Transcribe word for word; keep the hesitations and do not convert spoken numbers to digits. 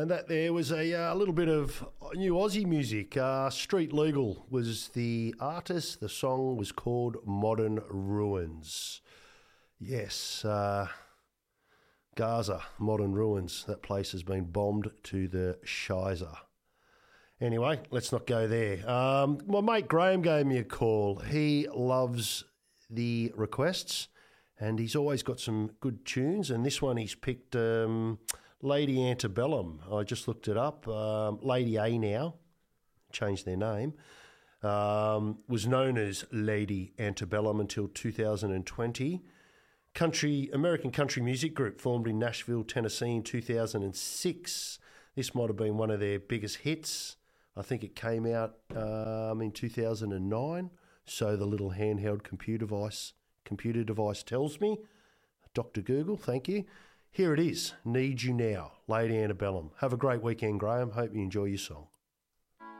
And that there was a, uh, little bit of new Aussie music. Uh, Street Legal was the artist. The song was called Modern Ruins. Yes, uh, Gaza, Modern Ruins. That place has been bombed to the shizer. Anyway, let's not go there. Um, my mate Graham gave me a call. He loves the requests and he's always got some good tunes. And this one he's picked... Um, Lady Antebellum, I just looked it up. Um, Lady A now, changed their name, um, was known as Lady Antebellum until two thousand twenty. Country American country music group formed in Nashville, Tennessee in two thousand six. This might have been one of their biggest hits. I think it came out um, in two thousand nine. So the little handheld computer device, computer device tells me. Doctor Google, thank you. Here it is, Need You Now, Lady Antebellum. Have a great weekend, Graham. Hope you enjoy your song.